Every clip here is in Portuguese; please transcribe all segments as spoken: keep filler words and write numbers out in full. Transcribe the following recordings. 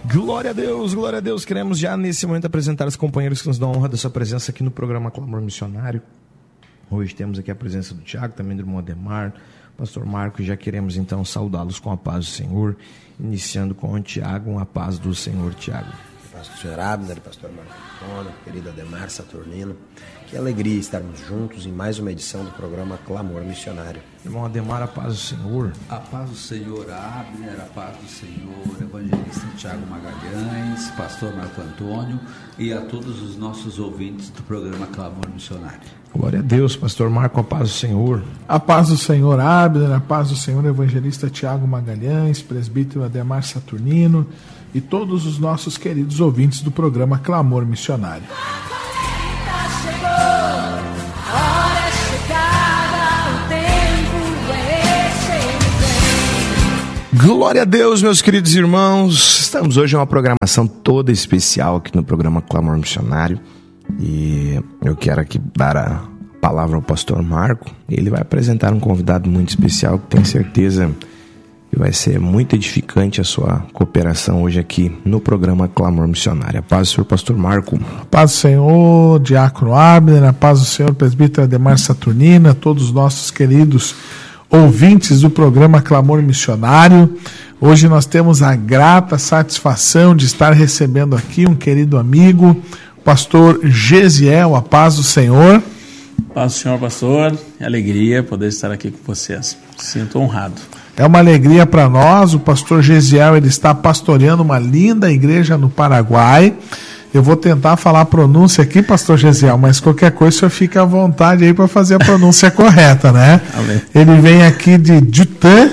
Glória a Deus, glória a Deus. Queremos já nesse momento apresentar os companheiros que nos dão a honra da sua presença aqui no programa Clamor Missionário. Hoje temos aqui a presença do Tiago, também do irmão Ademar, pastor Marco, e já queremos então saudá-los com a paz do Senhor, iniciando com o Tiago, a paz do Senhor, Tiago. Pastor senhor Abner, pastor Marco Antônio, querido Ademar Saturnino, que alegria estarmos juntos em mais uma edição do programa Clamor Missionário. Irmão Ademar, a paz do Senhor. A paz do Senhor Abner, a paz do Senhor evangelista Tiago Magalhães, pastor Marco Antônio e a todos os nossos ouvintes do programa Clamor Missionário. Glória a Deus, pastor Marco, a paz do Senhor. A paz do Senhor Abner, a paz do Senhor evangelista Tiago Magalhães, presbítero Ademar Saturnino e todos os nossos queridos ouvintes do programa Clamor Missionário. Glória a Deus, meus queridos irmãos. Estamos hoje em uma programação toda especial aqui no programa Clamor Missionário. E eu quero aqui dar a palavra ao pastor Marco. Ele vai apresentar um convidado muito especial que tenho certeza que vai ser muito edificante a sua cooperação hoje aqui no programa Clamor Missionário. A paz do Senhor, pastor Marco. A paz do Senhor, diácono Abner, a paz do Senhor, presbítero Ademar Saturnino, a todos os nossos queridos ouvintes do programa Clamor Missionário. Hoje nós temos a grata satisfação de estar recebendo aqui um querido amigo, o pastor Gesiel. A paz do Senhor. Paz do Senhor, pastor. É alegria poder estar aqui com vocês. Sinto honrado. É uma alegria para nós. O pastor Gesiel, ele está pastoreando uma linda igreja no Paraguai. Eu vou tentar falar a pronúncia aqui, pastor Gesiel, mas qualquer coisa o senhor fica à vontade aí para fazer a pronúncia correta, né? Amém. Ele vem aqui de Jutã.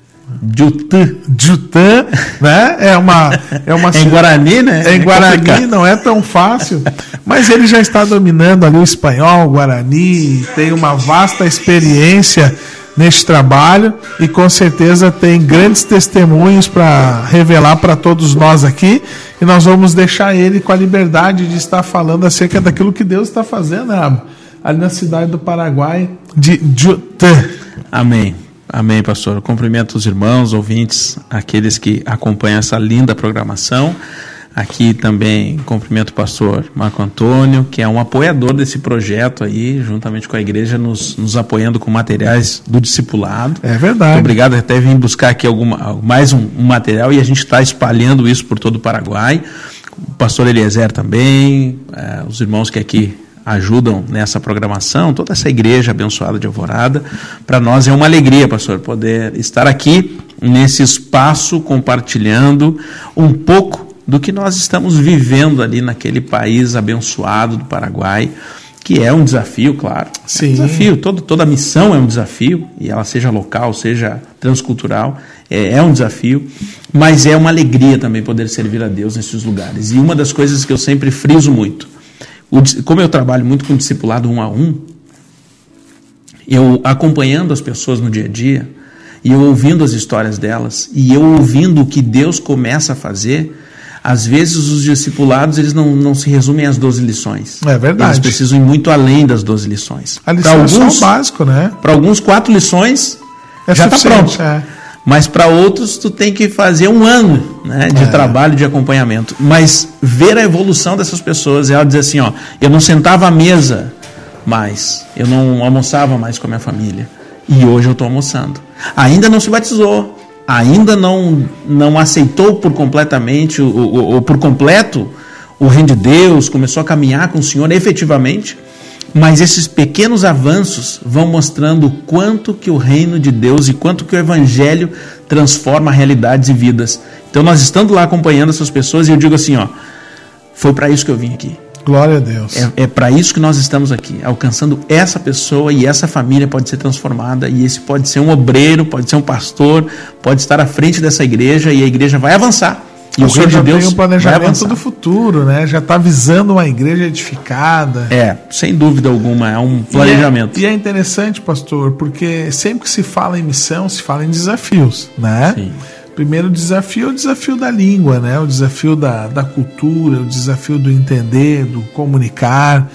Jutã. Jutã, né? É uma, é uma em Guarani, né? É em é Guarani, complicado. Não é tão fácil, mas ele já está dominando ali o espanhol, o Guarani, tem uma vasta experiência neste trabalho e com certeza tem grandes testemunhos para revelar para todos nós aqui, e nós vamos deixar ele com a liberdade de estar falando acerca daquilo que Deus está fazendo, né? Ali na cidade do Paraguai de Jutã. Amém. Amém, pastor. Eu cumprimento os irmãos, ouvintes, aqueles que acompanham essa linda programação. Aqui também cumprimento o pastor Marco Antônio, que é um apoiador desse projeto aí, juntamente com a igreja, nos, nos apoiando com materiais do discipulado. É verdade. Muito obrigado, até vim buscar aqui alguma, mais um, um material e a gente está espalhando isso por todo o Paraguai. O pastor Eliezer também, é, os irmãos que aqui ajudam nessa programação, toda essa igreja abençoada de Alvorada. Para nós é uma alegria, pastor, poder estar aqui nesse espaço compartilhando um pouco do que nós estamos vivendo ali naquele país abençoado do Paraguai, que é um desafio, claro. Sim. É um desafio, todo, toda missão é um desafio, e ela seja local, seja transcultural, é, é um desafio, mas é uma alegria também poder servir a Deus nesses lugares. E uma das coisas que eu sempre friso muito, o, como eu trabalho muito com discipulado um a um, eu acompanhando as pessoas no dia a dia, e eu ouvindo as histórias delas, e eu ouvindo o que Deus começa a fazer. Às vezes os discipulados eles não, não se resumem às doze lições. É verdade. Eles precisam ir muito além das doze lições. A lição pra é alguns, só o básico, né? Para alguns, quatro lições é já está pronto. É. Mas para outros, tu tem que fazer um ano, né, de é. trabalho, de acompanhamento. Mas ver a evolução dessas pessoas, ela dizer assim, ó, eu não sentava à mesa mais, eu não almoçava mais com a minha família. E hoje eu estou almoçando. Ainda não se batizou. Ainda não, não aceitou por completamente, ou, ou por completo, o reino de Deus, começou a caminhar com o Senhor efetivamente, mas esses pequenos avanços vão mostrando o quanto que o reino de Deus e quanto que o evangelho transforma realidades e vidas. Então nós estando lá acompanhando essas pessoas, e eu digo assim, ó, foi para isso que eu vim aqui. Glória a Deus. É, é para isso que nós estamos aqui, alcançando essa pessoa, e essa família pode ser transformada, e esse pode ser um obreiro, pode ser um pastor, pode estar à frente dessa igreja, e a igreja vai avançar. E o, o senhor reino já de Deus tem um planejamento vai do futuro, né? Já está visando uma igreja edificada. É, sem dúvida alguma, é um planejamento. E é, e é interessante, pastor, porque sempre que se fala em missão, se fala em desafios, né? Sim. Primeiro desafio é o desafio da língua, né? O desafio da, da cultura, o desafio do entender, do comunicar.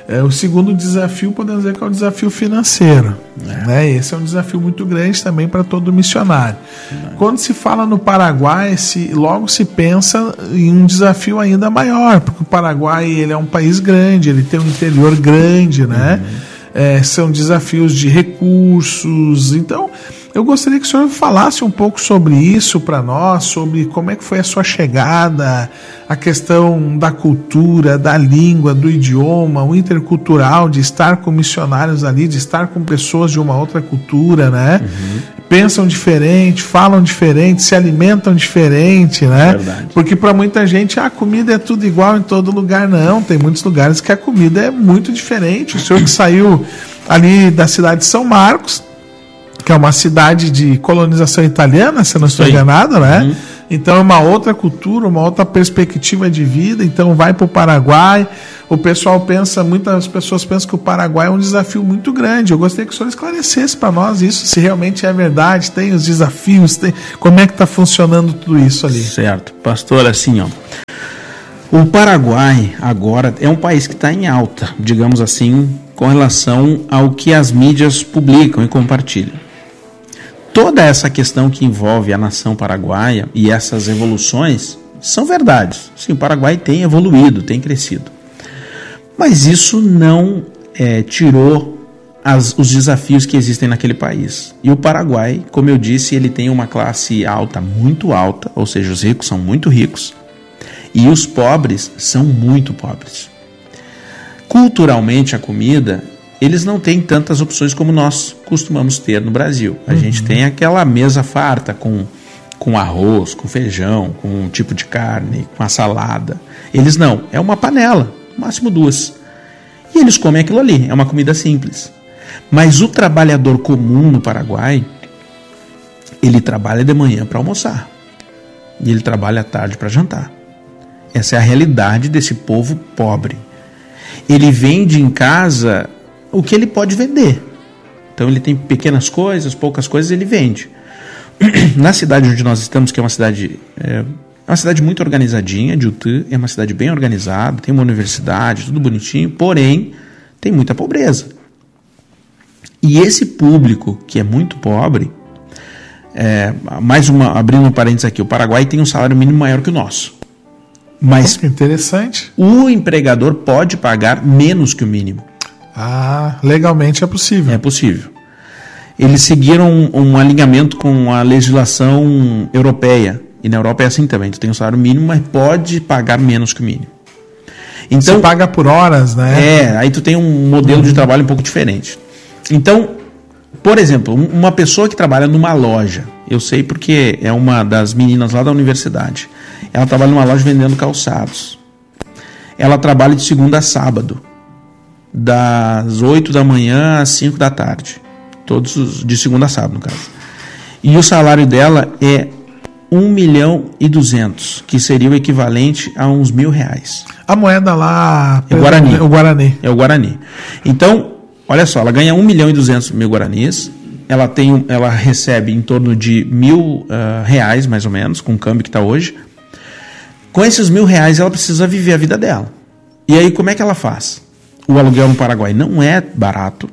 É, o segundo desafio, podemos dizer que é o desafio financeiro. É. Né? Esse é um desafio muito grande também para todo missionário. É. Quando se fala no Paraguai, se, logo se pensa em um desafio ainda maior, porque o Paraguai ele é um país grande, ele tem um interior grande, né? Uhum. É, são desafios de recursos. Então, eu gostaria que o senhor falasse um pouco sobre isso para nós, sobre como é que foi a sua chegada, a questão da cultura, da língua, do idioma, o intercultural, de estar com missionários ali, de estar com pessoas de uma outra cultura, né? Uhum. Pensam diferente, falam diferente, se alimentam diferente, né? Verdade. Porque para muita gente a comida é tudo igual em todo lugar. Não, tem muitos lugares que a comida é muito diferente. O senhor que saiu ali da cidade de São Marcos, que é uma cidade de colonização italiana, se eu não estou enganado, né? Uhum. Então é uma outra cultura, uma outra perspectiva de vida. Então vai para o Paraguai. O pessoal pensa, muitas pessoas pensam que o Paraguai é um desafio muito grande. Eu gostaria que o senhor esclarecesse para nós isso, se realmente é verdade, tem os desafios, tem, como é que está funcionando tudo isso ali. Certo, pastor, assim, ó. O Paraguai agora é um país que está em alta, digamos assim, com relação ao que as mídias publicam e compartilham. Toda essa questão que envolve a nação paraguaia e essas evoluções são verdades. Sim, o Paraguai tem evoluído, tem crescido. Mas isso não é, tirou as, os desafios que existem naquele país. E o Paraguai, como eu disse, ele tem uma classe alta, muito alta, ou seja, os ricos são muito ricos, e os pobres são muito pobres. Culturalmente, a comida, eles não têm tantas opções como nós costumamos ter no Brasil. A uhum. gente tem aquela mesa farta com, com arroz, com feijão, com um tipo de carne, com a salada. Eles não, é uma panela, no máximo duas. E eles comem aquilo ali, é uma comida simples. Mas o trabalhador comum no Paraguai, ele trabalha de manhã para almoçar. E ele trabalha à tarde para jantar. Essa é a realidade desse povo pobre. Ele vende em casa o que ele pode vender. Então ele tem pequenas coisas, poucas coisas, ele vende. Na cidade onde nós estamos, que é uma cidade, é uma cidade muito organizadinha, de Utã, é uma cidade bem organizada, tem uma universidade, tudo bonitinho, porém tem muita pobreza. E esse público que é muito pobre, é, mais uma, abrindo um parênteses aqui, o Paraguai tem um salário mínimo maior que o nosso. Mas que interessante. O empregador pode pagar menos que o mínimo. Ah, legalmente é possível. É possível. Eles seguiram um, um alinhamento com a legislação europeia. E na Europa é assim também. Tu tem um salário mínimo, mas pode pagar menos que o mínimo. Então, você paga por horas, né? É, aí tu tem um modelo uhum. de trabalho um pouco diferente. Então, por exemplo, uma pessoa que trabalha numa loja, eu sei porque é uma das meninas lá da universidade, ela trabalha numa loja vendendo calçados. Ela trabalha de segunda a sábado, das oito da manhã às cinco da tarde. Todos os, de segunda a sábado, no caso. E o salário dela é um milhão e duzentos, que seria o equivalente a uns mil reais. A moeda lá... É o Guarani. O Guarani. É o Guarani. Então, olha só, ela ganha um milhão e duzentos mil guaranis, ela, tem, ela recebe em torno de mil uh, reais, mais ou menos, com o câmbio que está hoje. Com esses mil reais, ela precisa viver a vida dela. E aí, como é que ela faz? O aluguel no Paraguai não é barato.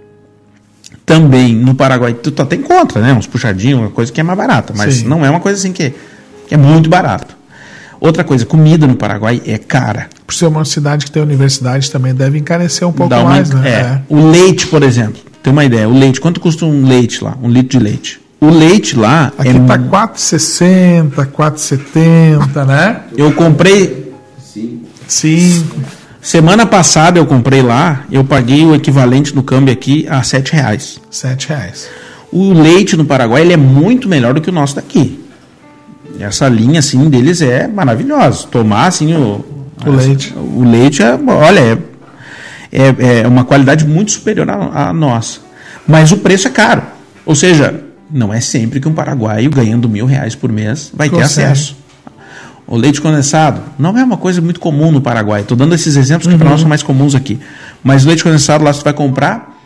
Também no Paraguai, tu até encontra, né? Uns puxadinhos, uma coisa que é mais barata, mas Sim. não é uma coisa assim que, que é muito barato. Outra coisa, comida no Paraguai é cara. Por ser uma cidade que tem universidade, também deve encarecer um pouco uma, mais, né? É. É. O leite, por exemplo, tem uma ideia, o leite, quanto custa um leite lá? Um litro de leite? O leite lá... Aqui está é... quatro reais e sessenta, quatro reais e setenta, né? Eu comprei... Cinco. Semana passada eu comprei lá, eu paguei o equivalente no câmbio aqui a sete reais. Sete reais. O leite no Paraguai ele é muito melhor do que o nosso daqui. Essa linha assim deles é maravilhosa. Tomar assim o, o leite. O leite é, olha, é, é, é uma qualidade muito superior à, à nossa. Mas o preço é caro. Ou seja, não é sempre que um paraguaio ganhando mil reais por mês vai Consegue. ter acesso. O leite condensado não é uma coisa muito comum no Paraguai. Estou dando esses exemplos que uhum. para nós são mais comuns aqui. Mas o leite condensado lá você vai comprar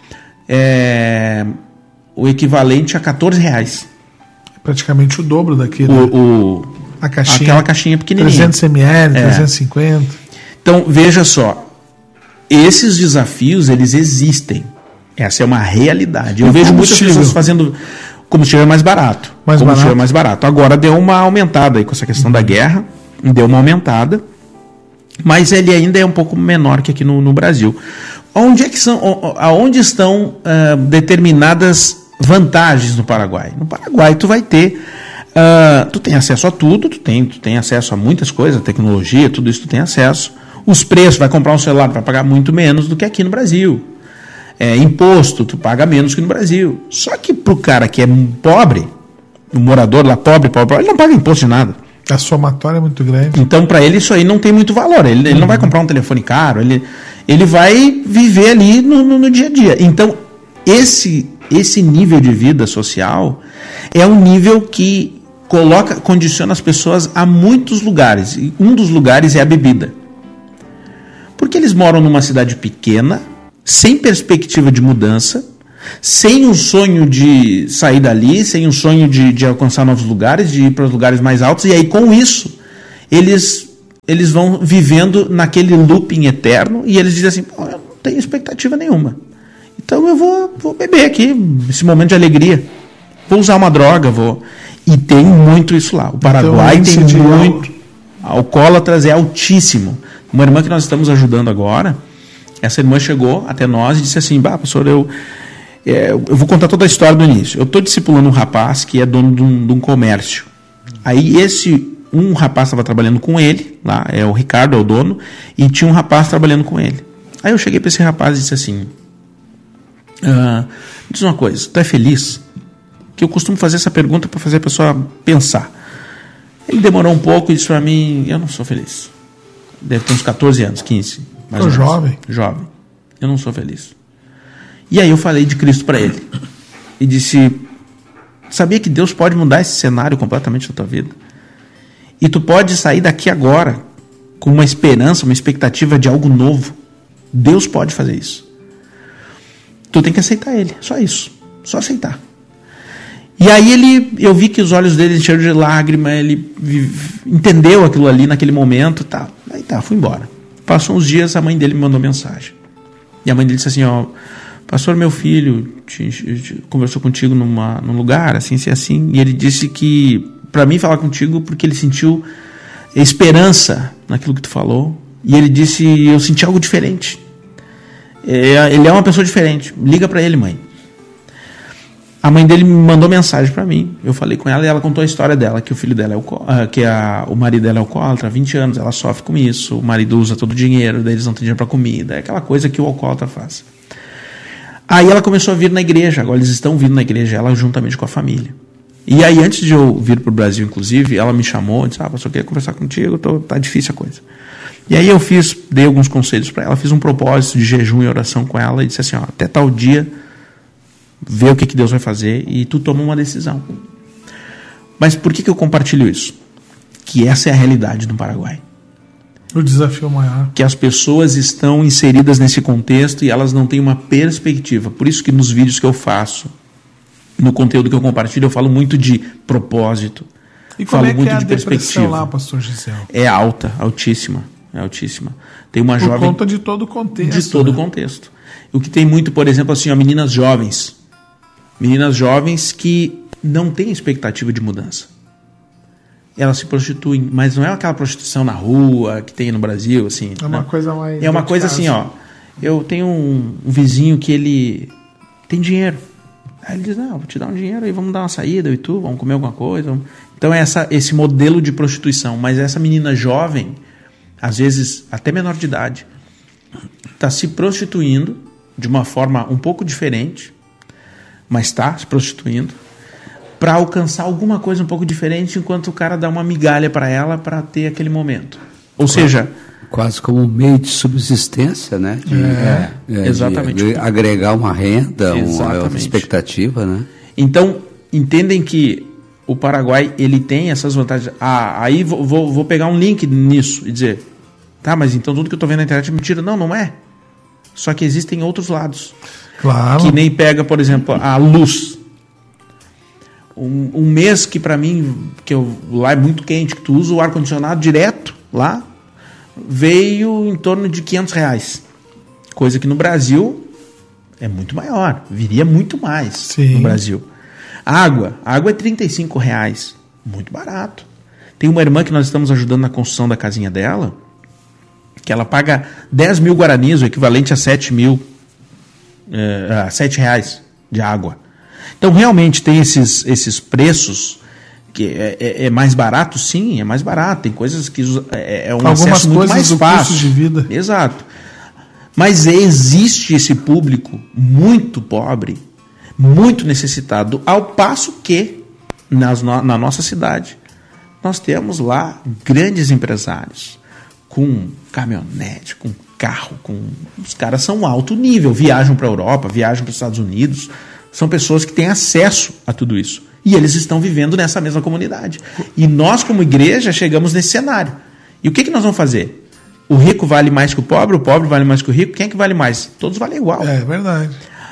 é, o equivalente a quatorze reais. Praticamente o dobro daqui. O, né? o, a caixinha, aquela caixinha pequenininha. trezentos mililitros, é. trezentos e cinquenta. Então, veja só. esses desafios, eles existem. Essa é uma realidade. Eu E vejo muitas combustível? pessoas fazendo combustível mais barato. Mais combustível barato. mais barato. Agora deu uma aumentada aí com essa questão da guerra, deu uma aumentada, mas ele ainda é um pouco menor que aqui no, no Brasil. Onde é que são, aonde estão ah, determinadas vantagens no Paraguai? No Paraguai tu vai ter, ah, tu tem acesso a tudo, tu tem, tu tem acesso a muitas coisas, tecnologia, tudo isso tu tem acesso. Os preços, vai comprar um celular, vai pagar muito menos do que aqui no Brasil. É, imposto, tu paga menos que no Brasil. Só que pro cara que é pobre, o morador lá pobre, pobre, ele não paga imposto de nada. A somatória é muito grande. Então, para ele, isso aí não tem muito valor. Ele, ele não vai comprar um telefone caro, ele, ele vai viver ali no, no, no dia a dia. Então, esse, esse nível de vida social é um nível que coloca, condiciona as pessoas a muitos lugares. E um dos lugares é a bebida. Porque eles moram numa cidade pequena, sem perspectiva de mudança, sem um sonho de sair dali, sem um sonho de, de alcançar novos lugares, de ir para os lugares mais altos, e aí com isso eles, eles vão vivendo naquele looping eterno, e eles dizem assim, pô, eu não tenho expectativa nenhuma, então eu vou, vou beber aqui, esse momento de alegria, vou usar uma droga, vou... E tem muito isso lá. O Paraguai então, tem de muito. Alcoólatras é altíssimo. Uma irmã que nós estamos ajudando agora, essa irmã chegou até nós e disse assim, bah, pastor, eu, é, eu vou contar toda a história do início. Eu estou discipulando um rapaz que é dono de um, de um comércio. Aí esse, um rapaz estava trabalhando com ele, lá é o Ricardo, é o dono, e tinha um rapaz trabalhando com ele. Aí eu cheguei para esse rapaz e disse assim, ah, diz uma coisa, tu é feliz? Que eu costumo fazer essa pergunta para fazer a pessoa pensar. Ele demorou um pouco e disse para mim, eu não sou feliz. Deve ter uns catorze anos, quinze. Mais Tô ou menos. jovem. Jovem. Eu não sou feliz. E aí eu falei de Cristo para ele. E disse, sabia que Deus pode mudar esse cenário completamente da tua vida? E tu pode sair daqui agora com uma esperança, uma expectativa de algo novo. Deus pode fazer isso. Tu tem que aceitar ele. Só isso. Só aceitar. E aí ele, eu vi que os olhos dele encheram de lágrima, ele entendeu aquilo ali naquele momento, tá. Aí tá, fui embora. Passou uns dias, a mãe dele me mandou mensagem. E a mãe dele disse assim, ó, pastor, meu filho te, te, conversou contigo numa, num lugar, assim, assim, assim, e ele disse que, para mim falar contigo, porque ele sentiu esperança naquilo que tu falou, e ele disse, eu senti algo diferente. É, ele é uma pessoa diferente, liga para ele, mãe. A mãe dele me mandou mensagem para mim. Eu falei com ela e ela contou a história dela, que o filho dela é o que a, o marido dela é alcoólatra há vinte anos, ela sofre com isso, o marido usa todo o dinheiro, daí eles não têm dinheiro para comida, é aquela coisa que o alcoólatra faz. Aí ela começou a vir na igreja, agora eles estão vindo na igreja, ela juntamente com a família. E aí antes de eu vir para o Brasil, inclusive, ela me chamou, disse, ah, pastor, eu queria conversar contigo, tô, tá difícil a coisa. E aí eu fiz, dei alguns conselhos para ela, fiz um propósito de jejum e oração com ela e disse assim, ó, até tal dia ver o que, que Deus vai fazer e tu toma uma decisão. Mas por que, que eu compartilho isso? Que essa é a realidade no Paraguai. O desafio maior. Que as pessoas estão inseridas nesse contexto e elas não têm uma perspectiva. Por isso que nos vídeos que eu faço, no conteúdo que eu compartilho, eu falo muito de propósito. E como falo é que muito é a de depressão perspectiva. lá, pastor Gisele? É alta, altíssima. É altíssima. Tem uma Por jovem... conta de todo o contexto. De todo o né? contexto. O que tem muito, por exemplo, assim, ó, meninas jovens. Meninas jovens que não têm expectativa de mudança. Elas se prostituem, mas não é aquela prostituição na rua que tem no Brasil, assim. É uma não. coisa mais... É uma coisa assim, ó. Eu tenho um, um vizinho que ele tem dinheiro. Aí ele diz, não, vou te dar um dinheiro aí, vamos dar uma saída, eu e tu, vamos comer alguma coisa. Vamos... Então é essa, esse modelo de prostituição. Mas essa menina jovem, às vezes até menor de idade, está se prostituindo de uma forma um pouco diferente, mas está se prostituindo, para alcançar alguma coisa um pouco diferente, enquanto o cara dá uma migalha para ela para ter aquele momento. Ou quase, seja... Quase como um meio de subsistência, né? De, é, é, exatamente. De agregar uma renda, uma, uma expectativa, né? Então, entendem que o Paraguai ele tem essas vantagens. Ah, aí vou, vou, vou pegar um link nisso e dizer, tá, mas então tudo que eu estou vendo na internet é mentira. Não, não é. Só que existem outros lados. Claro. Que nem pega, por exemplo, a luz. Um, um mês que para mim, que eu, lá é muito quente, que tu usa o ar-condicionado direto lá, veio em torno de quinhentos reais. Coisa que no Brasil é muito maior, viria muito mais. Sim. No Brasil. Água, água é trinta e cinco reais, muito barato. Tem uma irmã que nós estamos ajudando na construção da casinha dela, que ela paga dez mil guaranis, o equivalente a sete mil, é, a sete reais de água. Então realmente tem esses, esses preços que é, é, é mais barato, sim, é mais barato. Tem coisas que é, é um Algumas acesso muito coisas mais do fácil. Custo de vida. Exato. Mas existe esse público muito pobre, muito necessitado, ao passo que nas, na nossa cidade nós temos lá grandes empresários com caminhonete, com carro, com os caras são alto nível, viajam para a Europa, viajam para os Estados Unidos, são pessoas que têm acesso a tudo isso. E eles estão vivendo nessa mesma comunidade. E nós, como igreja, chegamos nesse cenário. E o que, que nós vamos fazer? O rico vale mais que o pobre, o pobre vale mais que o rico. Quem é que vale mais? Todos valem igual. É verdade.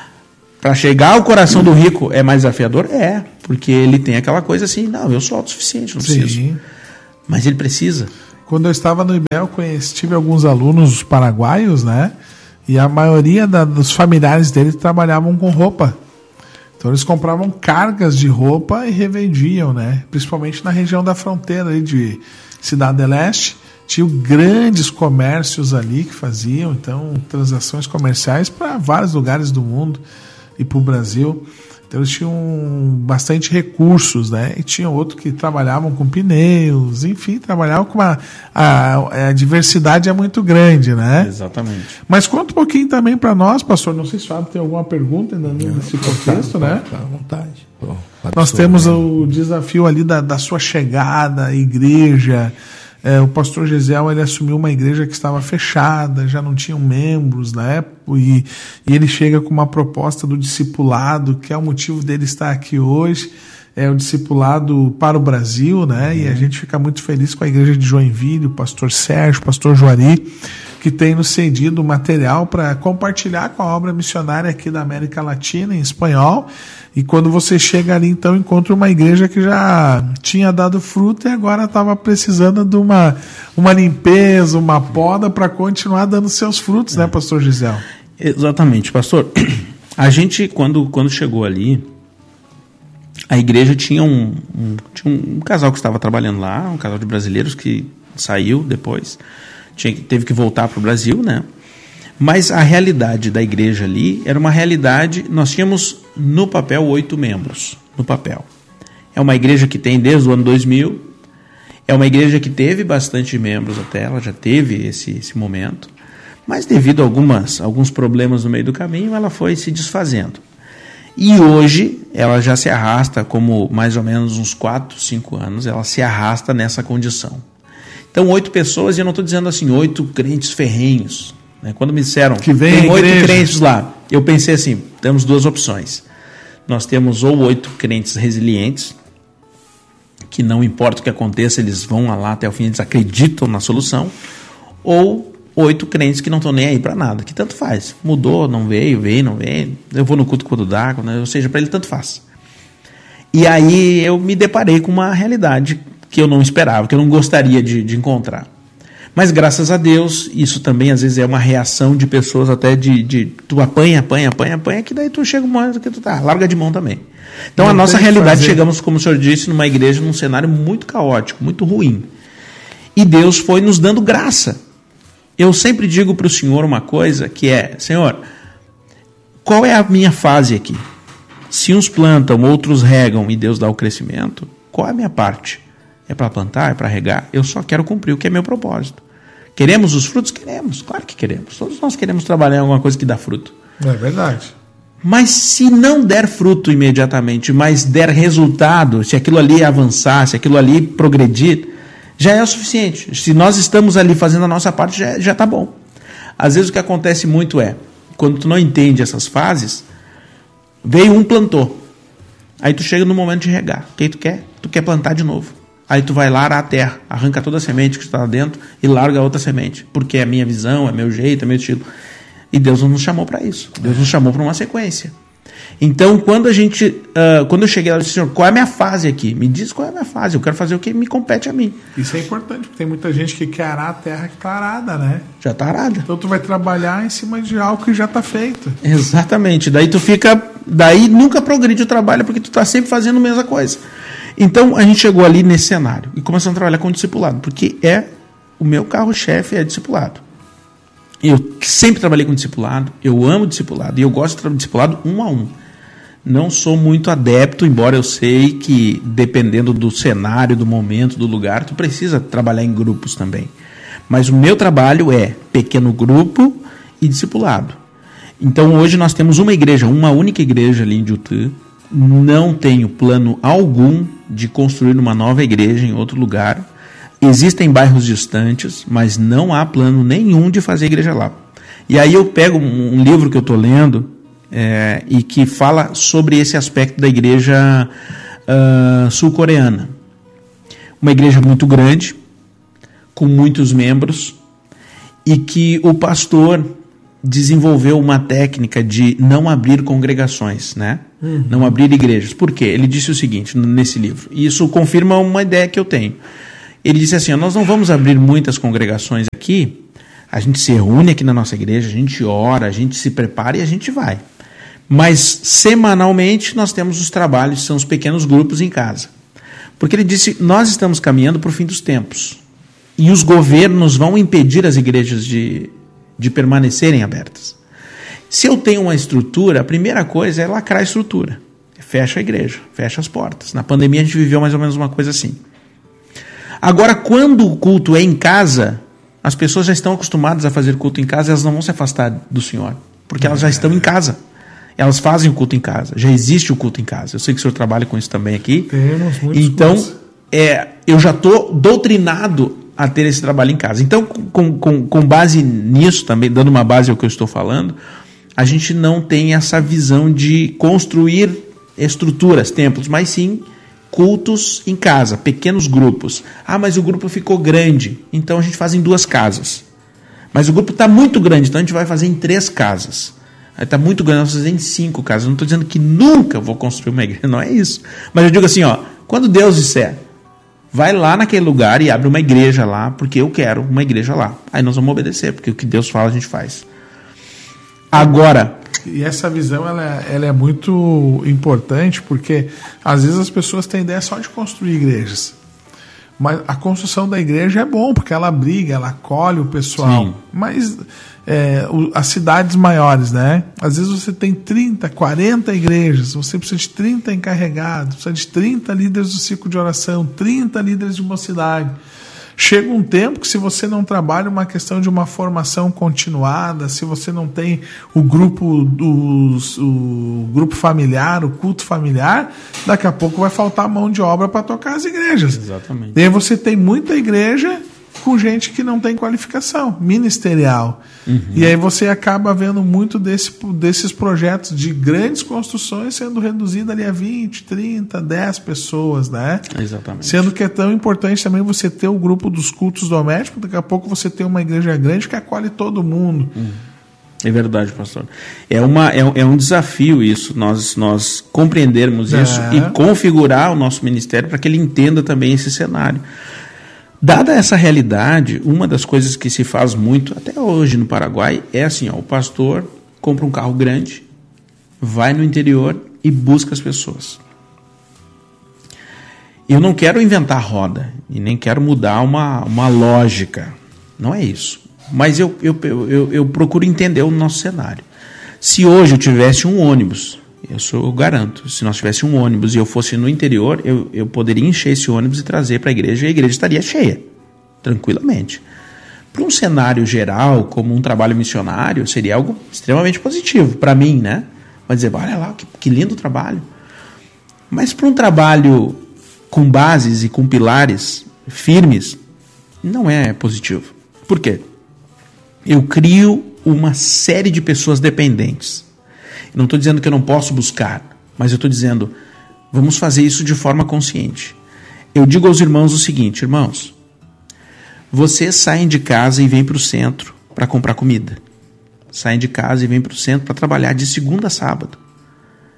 Para chegar ao coração do rico é mais desafiador? É. Porque ele tem aquela coisa assim, não, eu sou autossuficiente, não preciso. Sim. Mas ele precisa. Quando eu estava no I B E, eu conheci, tive alguns alunos paraguaios, né? E a maioria da, dos familiares deles trabalhavam com roupa. Então eles compravam cargas de roupa e revendiam, né? Principalmente na região da fronteira aí de Cidade do Leste. Tinham grandes comércios ali que faziam, então, transações comerciais para vários lugares do mundo e para o Brasil. Então eles tinham bastante recursos, né? E tinha outro que trabalhavam com pneus, enfim, trabalhavam com uma... A, a diversidade é muito grande, né? Exatamente. Mas conta um pouquinho também para nós, pastor, não sei se o Fábio tem alguma pergunta ainda nesse contexto, né? À vontade. Pô, nós temos o desafio ali da, da sua chegada à igreja. É, o pastor Gesiel, ele assumiu uma igreja que estava fechada, já não tinham membros na época, e, e ele chega com uma proposta do discipulado, que é o motivo dele estar aqui hoje, é o discipulado para o Brasil, né? Uhum. E a gente fica muito feliz com a igreja de Joinville, o pastor Sérgio, o pastor Juari, que tem nos cedido material para compartilhar com a obra missionária aqui da América Latina em espanhol. E quando você chega ali, então, encontra uma igreja que já tinha dado fruto e agora estava precisando de uma, uma limpeza, uma poda para continuar dando seus frutos, é. né, pastor Gisel? Exatamente, pastor. A gente, quando, quando chegou ali, a igreja tinha um, um, tinha um casal que estava trabalhando lá, um casal de brasileiros que saiu depois, tinha, teve que voltar para o Brasil, né? Mas a realidade da igreja ali era uma realidade, nós tínhamos no papel oito membros, no papel. É uma igreja que tem desde o ano dois mil, é uma igreja que teve bastante membros até, ela já teve esse, esse momento, mas devido a algumas, alguns problemas no meio do caminho, ela foi se desfazendo. E hoje ela já se arrasta, como mais ou menos uns quatro, cinco anos, ela se arrasta nessa condição. Então oito pessoas, e eu não estou dizendo assim, oito crentes ferrenhos. Quando me disseram que tem oito crentes lá, eu pensei assim, temos duas opções. Nós temos ou oito crentes resilientes, que não importa o que aconteça, eles vão lá até o fim, eles acreditam na solução, ou oito crentes que não estão nem aí para nada, que tanto faz. Mudou, não veio, veio, não veio, eu vou no culto quando dá, ou seja, para ele tanto faz. E aí eu me deparei com uma realidade que eu não esperava, que eu não gostaria de, de encontrar. Mas graças a Deus, isso também às vezes é uma reação de pessoas até de, de tu apanha, apanha, apanha, apanha, que daí tu chega um momento que tu tá, larga de mão também. Então não a nossa realidade, chegamos, como o senhor disse, numa igreja, num cenário muito caótico, muito ruim. E Deus foi nos dando graça. Eu sempre digo para o senhor uma coisa que é, Senhor, qual é a minha fase aqui? Se uns plantam, outros regam e Deus dá o crescimento, qual é a minha parte? É para plantar, é para regar? Eu só quero cumprir o que é meu propósito. Queremos os frutos? Queremos, claro que queremos. Todos nós queremos trabalhar em alguma coisa que dá fruto. É verdade. Mas se não der fruto imediatamente, mas der resultado, se aquilo ali avançar, se aquilo ali progredir, já é o suficiente. Se nós estamos ali fazendo a nossa parte, já, já tá bom. Às vezes o que acontece muito é, quando tu não entende essas fases, veio um plantou. Aí tu chega no momento de regar. O que tu quer? Tu quer plantar de novo. Aí tu vai lá arar a terra, arranca toda a semente que está lá dentro e larga a outra semente. Porque é a minha visão, é meu jeito, é meu estilo. E Deus não nos chamou para isso. Deus nos chamou para uma sequência. Então, quando a gente, uh, quando eu cheguei lá, eu disse, senhor, qual é a minha fase aqui? Me diz qual é a minha fase, eu quero fazer o que me compete a mim. Isso é importante, porque tem muita gente que quer arar a terra que está arada, né? Já está arada. Então tu vai trabalhar em cima de algo que já está feito. Exatamente, daí tu fica, daí nunca progride o trabalho, porque tu está sempre fazendo a mesma coisa. Então, a gente chegou ali nesse cenário e começamos a trabalhar com o discipulado, porque é o meu carro-chefe é discipulado. Eu sempre trabalhei com discipulado, eu amo discipulado e eu gosto de trabalhar discipulado um a um. Não sou muito adepto, embora eu sei que dependendo do cenário, do momento, do lugar, tu precisa trabalhar em grupos também. Mas o meu trabalho é pequeno grupo e discipulado. Então hoje nós temos uma igreja, uma única igreja ali em Jutã. Não tenho plano algum de construir uma nova igreja em outro lugar. Existem bairros distantes, mas não há plano nenhum de fazer igreja lá. E aí eu pego um, um livro que eu estou lendo, É, e que fala sobre esse aspecto da igreja uh, sul-coreana. Uma igreja muito grande, com muitos membros, e que o pastor desenvolveu uma técnica de não abrir congregações, né? Uhum. Não abrir igrejas. Por quê? Ele disse o seguinte nesse livro, e isso confirma uma ideia que eu tenho. Ele disse assim, nós não vamos abrir muitas congregações aqui, a gente se reúne aqui na nossa igreja, a gente ora, a gente se prepara e a gente vai. Mas semanalmente nós temos os trabalhos, são os pequenos grupos em casa. Porque ele disse, nós estamos caminhando para o fim dos tempos. E os governos vão impedir as igrejas de, de permanecerem abertas. Se eu tenho uma estrutura, a primeira coisa é lacrar a estrutura. Fecha a igreja, fecha as portas. Na pandemia a gente viveu mais ou menos uma coisa assim. Agora, quando o culto é em casa, as pessoas já estão acostumadas a fazer culto em casa, elas não vão se afastar do Senhor, porque elas já estão em casa. Elas fazem o culto em casa, já existe o culto em casa. Eu sei que o senhor trabalha com isso também aqui. Temos muitos Então, cultos. é, eu já estou doutrinado a ter esse trabalho em casa. Então, com, com, com base nisso também, dando uma base ao que eu estou falando, a gente não tem essa visão de construir estruturas, templos, mas sim cultos em casa, pequenos grupos. Ah, mas o grupo ficou grande, então a gente faz em duas casas. Mas o grupo está muito grande, então a gente vai fazer em três casas. Está muito grande, nós vamos fazer em cinco casas. Eu não estou dizendo que nunca vou construir uma igreja, não é isso. Mas eu digo assim, ó, quando Deus disser, vai lá naquele lugar e abre uma igreja lá, porque eu quero uma igreja lá. Aí nós vamos obedecer, porque o que Deus fala a gente faz. Agora... E essa visão ela é, ela é muito importante, porque às vezes as pessoas têm ideia só de construir igrejas. Mas a construção da igreja é bom, porque ela abriga, ela acolhe o pessoal. Sim. Mas é, o, as cidades maiores, né? Às vezes você tem trinta, quarenta igrejas, você precisa de trinta encarregados, precisa de trinta líderes do ciclo de oração, trinta líderes de mocidade. Chega um tempo que se você não trabalha uma questão de uma formação continuada, se você não tem o grupo, dos, o grupo familiar, o culto familiar, daqui a pouco vai faltar mão de obra para tocar as igrejas. Exatamente. E aí você tem muita igreja com gente que não tem qualificação ministerial. Uhum. E aí você acaba vendo muito desse, desses projetos de grandes construções sendo reduzido ali a vinte, trinta, dez pessoas, né? Exatamente. Sendo que é tão importante também você ter o grupo dos cultos domésticos, daqui a pouco você tem uma igreja grande que acolhe todo mundo. Uhum. É verdade, pastor. É, uma, é, é um desafio isso, nós, nós compreendermos é. isso e configurar o nosso ministério para que ele entenda também esse cenário. Dada essa realidade, uma das coisas que se faz muito, até hoje no Paraguai, é assim, ó, o pastor compra um carro grande, vai no interior e busca as pessoas. Eu não quero inventar roda, e nem quero mudar uma, uma lógica, não é isso. Mas eu, eu, eu, eu procuro entender o nosso cenário. Se hoje eu tivesse um ônibus, eu, sou, eu garanto, se nós tivéssemos um ônibus e eu fosse no interior, eu, eu poderia encher esse ônibus e trazer para a igreja, e a igreja estaria cheia, tranquilamente. Para um cenário geral, como um trabalho missionário, seria algo extremamente positivo para mim, né? Vai dizer, olha lá, que, que lindo trabalho. Mas para um trabalho com bases e com pilares firmes, não é positivo. Por quê? Eu crio uma série de pessoas dependentes. Não estou dizendo que eu não posso buscar, mas eu estou dizendo, vamos fazer isso de forma consciente. Eu digo aos irmãos o seguinte, irmãos, vocês saem de casa e vêm para o centro para comprar comida. Saem de casa e vêm para o centro para trabalhar de segunda a sábado.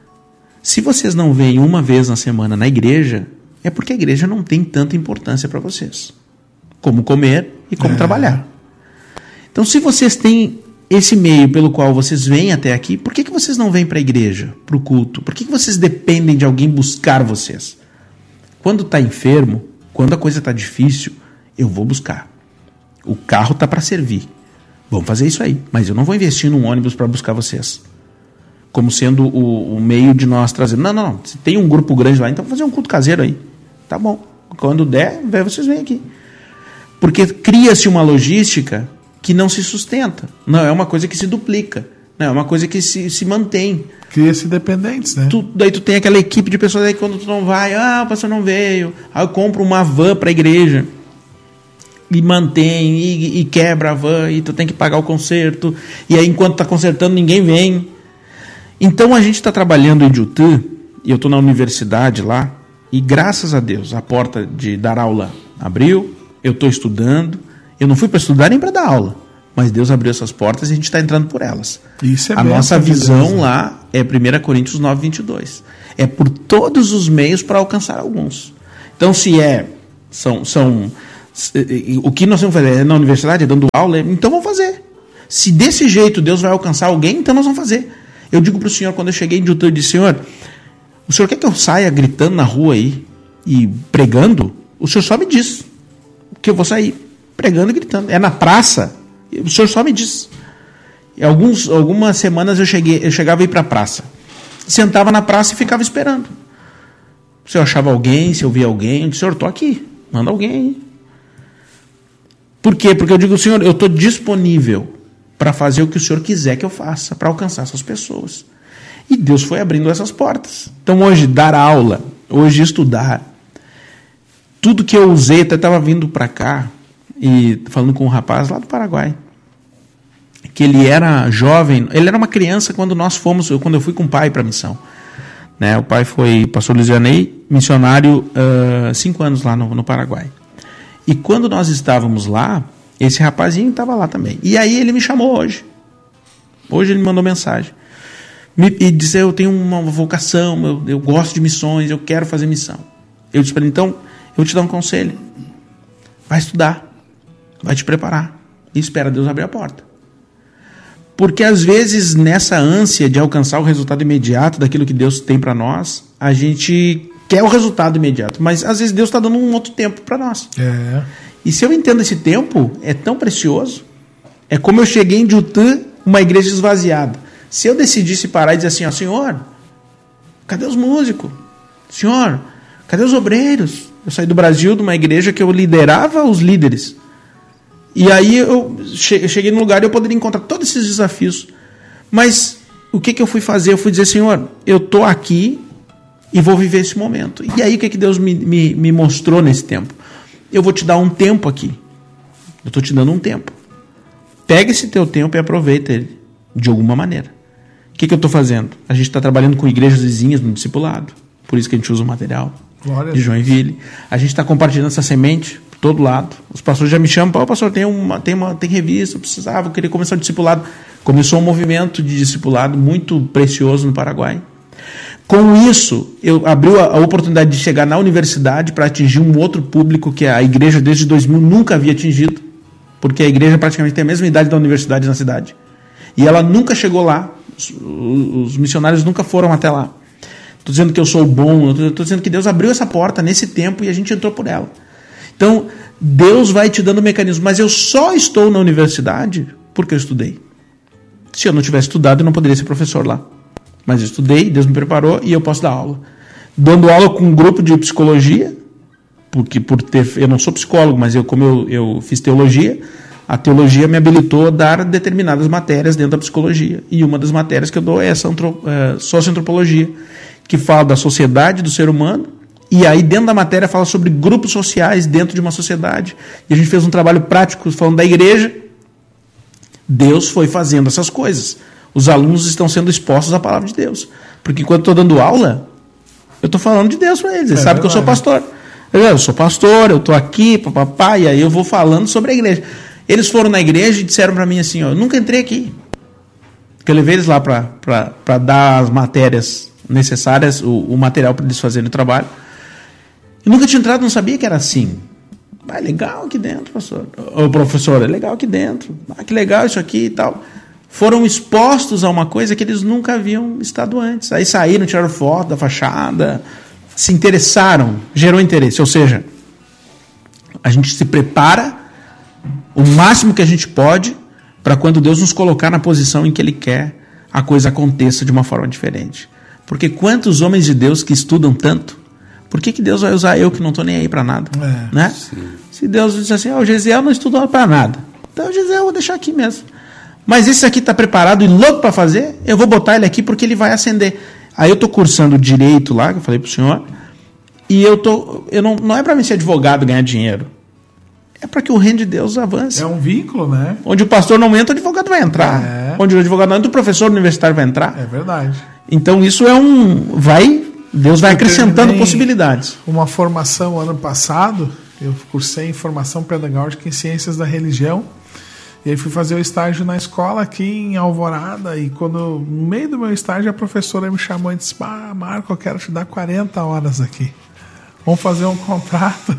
Se vocês não vêm uma vez na semana na igreja, é porque a igreja não tem tanta importância para vocês. Como comer e como é. trabalhar. Então, se vocês têm esse meio pelo qual vocês vêm até aqui, por que, que vocês não vêm para a igreja, para o culto? Por que, que vocês dependem de alguém buscar vocês? Quando está enfermo, quando a coisa está difícil, eu vou buscar. O carro está para servir. Vamos fazer isso aí. Mas eu não vou investir num ônibus para buscar vocês. Como sendo o, o meio de nós trazer. Não, não, não. Se tem um grupo grande lá, então vamos fazer um culto caseiro aí. Tá bom. Quando der, vocês vêm aqui. Porque cria-se uma logística que não se sustenta. Não é uma coisa que se duplica. Não é uma coisa que se, se mantém. Cria-se dependentes, né? Tu, daí tu tem aquela equipe de pessoas aí, quando tu não vai, ah, o pastor não veio, aí eu compro uma van para a igreja e mantém, e, e quebra a van, e tu tem que pagar o conserto, e aí enquanto tá consertando ninguém vem. Então a gente está trabalhando em Jutã, e eu estou na universidade lá, e graças a Deus a porta de dar aula abriu, eu estou estudando, eu não fui para estudar nem para dar aula, mas Deus abriu essas portas e a gente está entrando por elas. Isso é a nossa visão Deus, né? Lá é primeira Coríntios nove, vinte e dois. É por todos os meios para alcançar alguns. Então, se é... São, são, o que nós vamos fazer na universidade, é dando aula, então vamos fazer. Se desse jeito Deus vai alcançar alguém, então nós vamos fazer. Eu digo para o senhor, quando eu cheguei em Jutã, eu disse, senhor, o senhor quer que eu saia gritando na rua aí e pregando? O senhor só me diz que eu vou sair pregando e gritando. É na praça... O senhor só me diz. Alguns, algumas semanas eu, cheguei, eu chegava a ir para a praça. Sentava na praça e ficava esperando. Se eu achava alguém, se eu via alguém, eu disse, senhor, estou aqui. Manda alguém aí. Por quê? Porque eu digo, senhor, eu estou disponível para fazer o que o senhor quiser que eu faça, para alcançar essas pessoas. E Deus foi abrindo essas portas. Então hoje, dar aula, hoje estudar, tudo que eu usei, até estava vindo para cá, e falando com um rapaz lá do Paraguai, que ele era jovem, ele era uma criança quando nós fomos, quando eu fui com o pai para a missão. Né? O pai foi pastor Luiz Vianney, missionário, uh, cinco anos lá no, no Paraguai. E quando nós estávamos lá, esse rapazinho estava lá também. E aí ele me chamou hoje. Hoje ele me mandou mensagem. Me, e disse, eu tenho uma vocação, eu, eu gosto de missões, eu quero fazer missão. Eu disse para ele, então, eu vou te dar um conselho. Vai estudar. Vai te preparar. E espera Deus abrir a porta. Porque às vezes nessa ânsia de alcançar o resultado imediato daquilo que Deus tem para nós, a gente quer o resultado imediato. Mas às vezes Deus está dando um outro tempo para nós. É. E se eu entendo esse tempo, é tão precioso. É como eu cheguei em Jutã, uma igreja esvaziada. Se eu decidisse parar e dizer assim, ó, senhor, cadê os músicos? Senhor, cadê os obreiros? Eu saí do Brasil de uma igreja que eu liderava os líderes. E aí eu cheguei num lugar e eu poderia encontrar todos esses desafios. Mas o que, que eu fui fazer? Eu fui dizer, Senhor, eu estou aqui e vou viver esse momento. E aí o que, que Deus me, me, me mostrou nesse tempo? Eu vou te dar um tempo aqui. Eu estou te dando um tempo. Pega esse teu tempo e aproveita ele, de alguma maneira. O que, que eu estou fazendo? A gente está trabalhando com igrejas vizinhas no discipulado. Por isso que a gente usa o material Glória de Joinville. A gente está compartilhando essa semente por todo lado. Os pastores já me chamam, pô, pastor, tem uma, tem uma tem revista, eu precisava, eu queria começar o discipulado. Começou um movimento de discipulado muito precioso no Paraguai. Com isso, eu abri a, a oportunidade de chegar na universidade para atingir um outro público que a igreja desde dois mil nunca havia atingido, porque a igreja praticamente tem a mesma idade da universidade na cidade. E ela nunca chegou lá, os, os missionários nunca foram até lá. Estou dizendo que eu sou bom, estou dizendo que Deus abriu essa porta nesse tempo e a gente entrou por ela. Então, Deus vai te dando mecanismos, mas eu só estou na universidade porque eu estudei. Se eu não tivesse estudado, eu não poderia ser professor lá. Mas eu estudei, Deus me preparou e eu posso dar aula. Dando aula com um grupo de psicologia, porque por ter, eu não sou psicólogo, mas eu, como eu, eu fiz teologia, a teologia me habilitou a dar determinadas matérias dentro da psicologia. E uma das matérias que eu dou é essa antro, é, socioantropologia, que fala da sociedade do ser humano, e aí dentro da matéria fala sobre grupos sociais dentro de uma sociedade. E a gente fez um trabalho prático falando da igreja. Deus foi fazendo essas coisas. Os alunos estão sendo expostos à palavra de Deus. Porque enquanto eu estou dando aula, eu estou falando de Deus para eles. Eles é sabem que eu sou pastor. Eu, eu sou pastor, eu estou aqui, papapá, e aí eu vou falando sobre a igreja. Eles foram na igreja e disseram para mim assim, ó, eu nunca entrei aqui. Porque eu levei eles lá para dar as matérias necessárias, o, o material para eles fazerem o trabalho. E nunca tinha entrado, não sabia que era assim. Ah, é legal aqui dentro, professor. Ô, professor, é legal aqui dentro. Ah, que legal isso aqui e tal. Foram expostos a uma coisa que eles nunca haviam estado antes. Aí saíram, tiraram foto da fachada, se interessaram, gerou interesse. Ou seja, a gente se prepara o máximo que a gente pode para quando Deus nos colocar na posição em que Ele quer, a coisa aconteça de uma forma diferente. Porque quantos homens de Deus que estudam tanto, por que, que Deus vai usar eu que não estou nem aí para nada? É, né? Se Deus diz assim, oh, o Gesiel não estudou para nada, então o Gesiel eu vou deixar aqui mesmo. Mas esse aqui está preparado e louco para fazer, eu vou botar ele aqui porque ele vai ascender. Aí eu estou cursando direito lá, que eu falei para o senhor, e eu tô, eu não, não é para mim ser advogado e ganhar dinheiro. É para que o reino de Deus avance. É um vínculo, né? Onde o pastor não entra, o advogado vai entrar. É. Onde o advogado não entra, o professor universitário vai entrar. É verdade. Então isso é um... vai Deus vai eu acrescentando possibilidades. Uma formação ano passado, eu cursei em formação pedagógica em ciências da religião, e aí fui fazer o estágio na escola aqui em Alvorada, e quando, no meio do meu estágio, a professora me chamou e disse, ah, Marco, eu quero te dar quarenta horas aqui. Vamos fazer um contrato.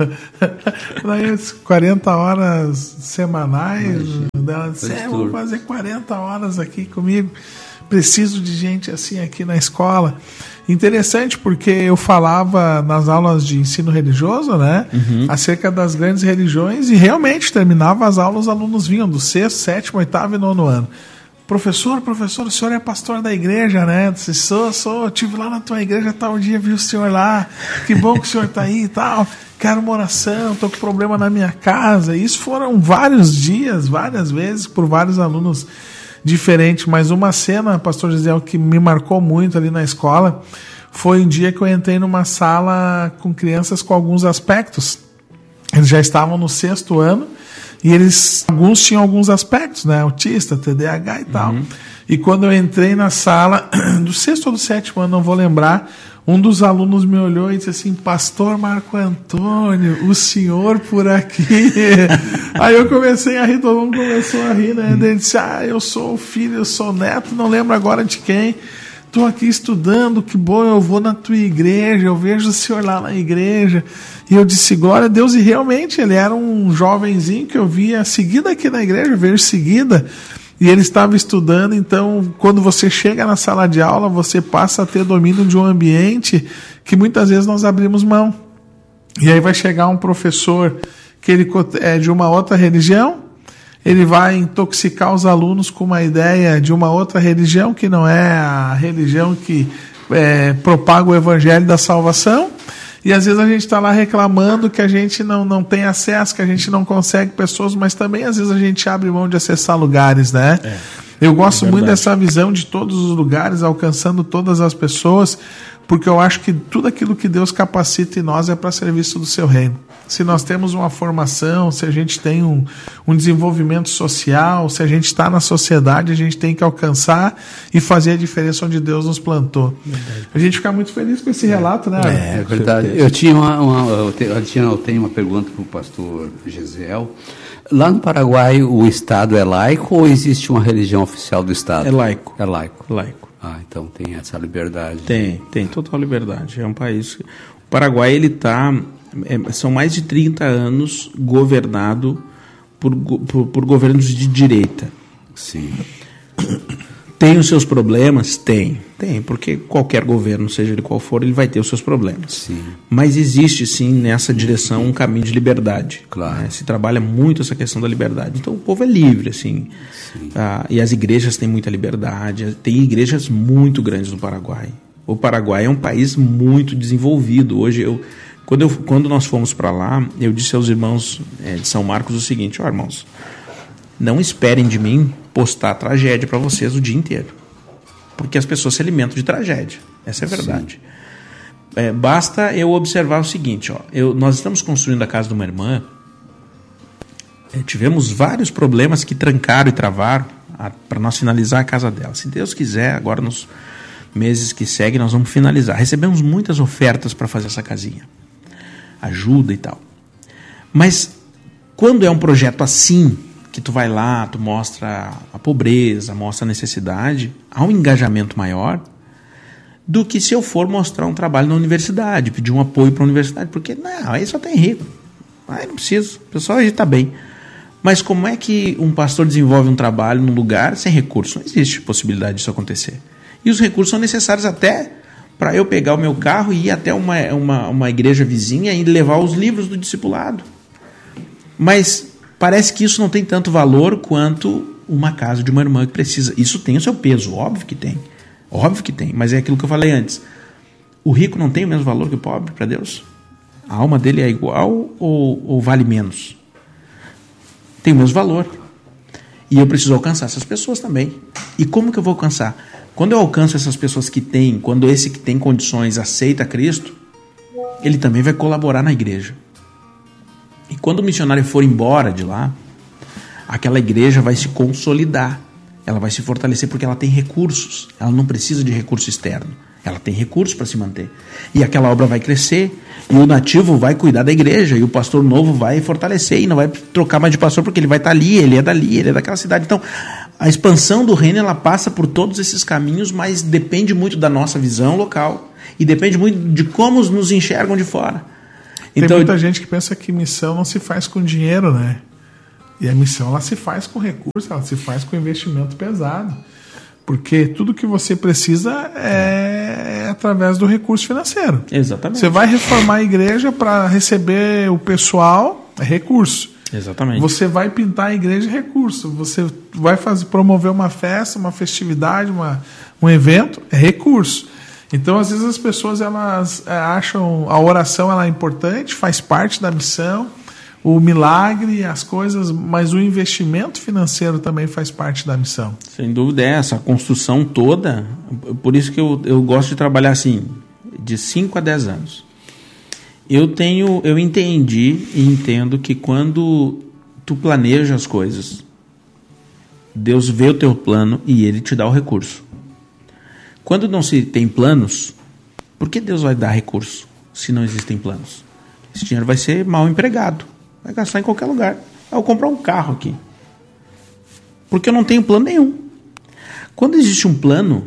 Daí, quarenta horas semanais. Ela disse, é, vamos fazer quarenta horas aqui comigo. Preciso de gente assim aqui na escola. Interessante, porque eu falava nas aulas de ensino religioso, né? Uhum. Acerca das grandes religiões, e realmente terminava as aulas, os alunos vinham do sexto, sétimo, oitavo e nono ano. Professor, professor, o senhor é pastor da igreja, né? Eu disse, sou, sou, estive lá na tua igreja tal dia, vi o senhor lá, que bom que o senhor está aí e tal, quero uma oração, estou com problema na minha casa. E isso foram vários dias, várias vezes, por vários alunos diferentes, mas uma cena, pastor Gisele, que me marcou muito ali na escola, foi um dia que eu entrei numa sala com crianças com alguns aspectos. Eles já estavam no sexto ano, e eles, alguns tinham alguns aspectos, né? Autista, T D A H e tal. Uhum. E quando eu entrei na sala, do sexto ou do sétimo ano, não vou lembrar, um dos alunos me olhou e disse assim, pastor Marco Antônio, o senhor por aqui. Aí eu comecei a rir, todo mundo começou a rir, né? Ele disse, ah, eu sou o filho, eu sou o neto, não lembro agora de quem. Estou aqui estudando, que bom, eu vou na tua igreja, eu vejo o senhor lá na igreja. E eu disse, glória a Deus, e realmente ele era um jovenzinho que eu via seguida aqui na igreja, eu vejo seguida, e ele estava estudando. Então, quando você chega na sala de aula, você passa a ter domínio de um ambiente que muitas vezes nós abrimos mão. E aí vai chegar um professor que ele é de uma outra religião, ele vai intoxicar os alunos com uma ideia de uma outra religião, que não é a religião que é, propaga o evangelho da salvação, e às vezes a gente está lá reclamando que a gente não, não tem acesso, que a gente não consegue pessoas, mas também às vezes a gente abre mão de acessar lugares, né? É, eu gosto é muito dessa visão de todos os lugares, alcançando todas as pessoas, porque eu acho que tudo aquilo que Deus capacita em nós é para serviço do seu reino. Se nós temos uma formação, se a gente tem um, um desenvolvimento social, se a gente está na sociedade, a gente tem que alcançar e fazer a diferença onde Deus nos plantou. Verdade. A gente fica muito feliz com esse relato, né? É, é verdade. Eu tinha uma, uma, eu tenho, eu tinha, eu tenho uma pergunta para o pastor Gesiel. Lá no Paraguai, o Estado é laico ou existe uma religião oficial do Estado? É laico. É laico. Laico. Ah, então tem essa liberdade. Tem, tem total liberdade. É um país... O Paraguai, ele está... É, são mais de trinta anos governado por, por, por governos de direita. Sim. Tem os seus problemas? Tem. Tem, porque qualquer governo, seja ele qual for, ele vai ter os seus problemas. Sim. Mas existe, sim, nessa direção um caminho de liberdade. Claro. Né? Se trabalha muito essa questão da liberdade. Então o povo é livre, assim. Ah, e as igrejas têm muita liberdade. Tem igrejas muito grandes no Paraguai. O Paraguai é um país muito desenvolvido. Hoje, eu, quando, eu, quando nós fomos para lá, eu disse aos irmãos é, de São Marcos o seguinte, ó, irmãos, não esperem de mim postar tragédia para vocês o dia inteiro. Porque as pessoas se alimentam de tragédia. Essa é a verdade. É, basta eu observar o seguinte, ó, eu, nós estamos construindo a casa de uma irmã, é, tivemos vários problemas que trancaram e travaram para nós finalizar a casa dela. Se Deus quiser, agora nos meses que seguem nós vamos finalizar. Recebemos muitas ofertas para fazer essa casinha. Ajuda e tal. Mas quando é um projeto assim, que tu vai lá, tu mostra a pobreza, mostra a necessidade, há um engajamento maior, do que se eu for mostrar um trabalho na universidade, pedir um apoio para a universidade, porque não, aí só tem rico, aí não preciso, o pessoal aí está bem. Mas como é que um pastor desenvolve um trabalho num lugar sem recurso? Não existe possibilidade disso acontecer. E os recursos são necessários até para eu pegar o meu carro e ir até uma, uma, uma igreja vizinha e levar os livros do discipulado. Mas parece que isso não tem tanto valor quanto uma casa de uma irmã que precisa. Isso tem o seu peso, óbvio que tem. Óbvio que tem, mas é aquilo que eu falei antes. O rico não tem o mesmo valor que o pobre para Deus? A alma dele é igual ou, ou vale menos? Tem o mesmo valor. E eu preciso alcançar essas pessoas também. E como que eu vou alcançar? Quando eu alcanço essas pessoas que têm, quando esse que tem condições aceita Cristo, ele também vai colaborar na igreja. E quando o missionário for embora de lá, aquela igreja vai se consolidar. Ela vai se fortalecer porque ela tem recursos. Ela não precisa de recurso externo. Ela tem recursos para se manter. E aquela obra vai crescer. E o nativo vai cuidar da igreja. E o pastor novo vai fortalecer. E não vai trocar mais de pastor porque ele vai estar ali. Ele é dali, ele é daquela cidade. Então, a expansão do reino, ela passa por todos esses caminhos, mas depende muito da nossa visão local. E depende muito de como nos enxergam de fora. Tem então, muita gente que pensa que missão não se faz com dinheiro, né? E a missão, ela se faz com recurso, ela se faz com investimento pesado. Porque tudo que você precisa é, é através do recurso financeiro. Exatamente. Você vai reformar a igreja para receber o pessoal, é recurso. Exatamente. Você vai pintar a igreja, é recurso. Você vai fazer, promover uma festa, uma festividade, uma, um evento, é recurso. Então, às vezes, as pessoas elas é, acham a oração ela é importante, faz parte da missão, o milagre, as coisas, mas o investimento financeiro também faz parte da missão. Sem dúvida, é essa construção toda. Por isso que eu, eu gosto de trabalhar assim, de cinco a dez anos. Eu tenho, eu entendi e entendo que quando tu planeja as coisas, Deus vê o teu plano e Ele te dá o recurso. Quando não se tem planos, por que Deus vai dar recurso se não existem planos? Esse dinheiro vai ser mal empregado. Vai gastar em qualquer lugar. Eu vou comprar um carro aqui. Porque eu não tenho plano nenhum. Quando existe um plano,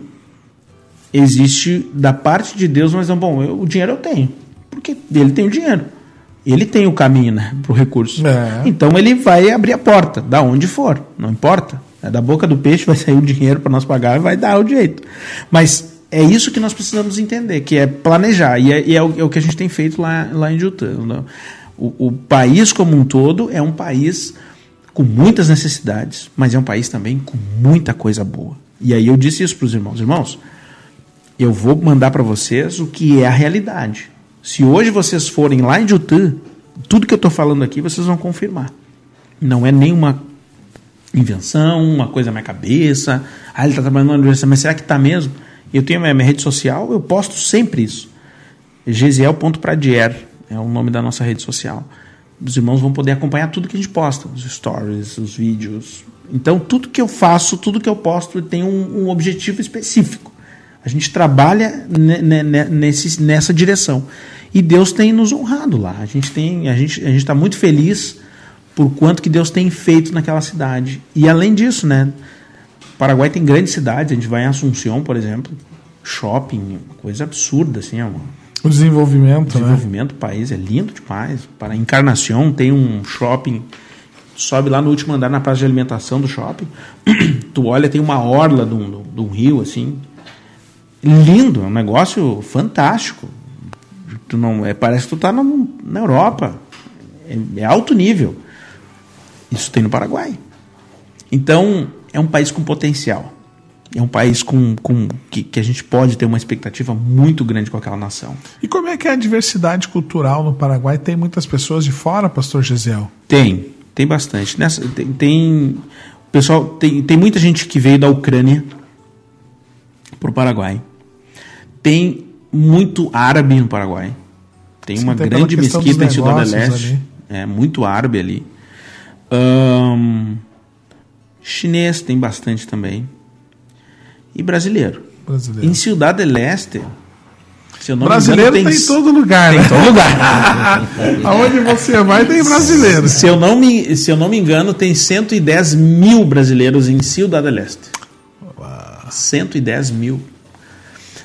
existe da parte de Deus, mas não, bom, eu, o dinheiro eu tenho. Porque ele tem o dinheiro. Ele tem o caminho, né, para o recurso. É. Então ele vai abrir a porta, da onde for, não importa. É da boca do peixe vai sair o dinheiro para nós pagar e vai dar o jeito. Mas é isso que nós precisamos entender, que é planejar. E é, e é, o, é o que a gente tem feito lá, lá em Jutã. O, o país como um todo é um país com muitas necessidades, mas é um país também com muita coisa boa. E aí eu disse isso para os irmãos. Irmãos, eu vou mandar para vocês o que é a realidade. Se hoje vocês forem lá em Jutã, tudo que eu estou falando aqui, vocês vão confirmar. Não é nenhuma invenção, uma coisa na minha cabeça. Ah, ele está trabalhando na universidade, mas será que está mesmo? Eu tenho a minha rede social, eu posto sempre isso. gesiel ponto pradier é o nome da nossa rede social. Os irmãos vão poder acompanhar tudo que a gente posta, os stories, os vídeos. Então, tudo que eu faço, tudo que eu posto tem um, um objetivo específico. A gente trabalha ne, ne, nesse, nessa direção. E Deus tem nos honrado lá. A gente tem, a gente, a gente está muito feliz por quanto que Deus tem feito naquela cidade. E além disso, né, o Paraguai tem grandes cidades. A gente vai em Assunção, por exemplo, shopping, coisa absurda, assim, é uma, o desenvolvimento, o desenvolvimento né? do país é lindo demais. Para Encarnação tem um shopping, sobe lá no último andar na praça de alimentação do shopping, tu olha, tem uma orla de um, de um rio, assim, lindo, é um negócio fantástico. Tu não, é, parece que tu está na Europa, é, é alto nível. Isso tem no Paraguai. Então, é um país com potencial. É um país com, com, que, que a gente pode ter uma expectativa muito grande com aquela nação. E como é que é a diversidade cultural no Paraguai? Tem muitas pessoas de fora, pastor Gesiel? Tem, tem bastante. Nessa, tem, tem, pessoal, tem, tem muita gente que veio da Ucrânia para o Paraguai. Tem muito árabe no Paraguai. Tem Sim, uma tem grande mesquita em Ciudad del Este. É, muito árabe ali. Um, chinês tem bastante também. E brasileiro. brasileiro. Em Ciudad del Este, se eu não brasileiro me engano, tem em todo lugar. Tem né? em todo lugar. Aonde você vai tem brasileiro. Se eu, não me, se eu não me engano, tem cento e dez mil brasileiros em Ciudad del Este. Uau. cento e dez mil.